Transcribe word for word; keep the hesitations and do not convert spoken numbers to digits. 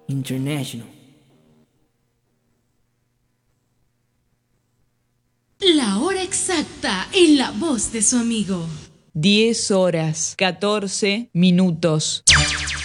International. La hora exacta en la voz de su amigo. Diez horas, catorce minutos.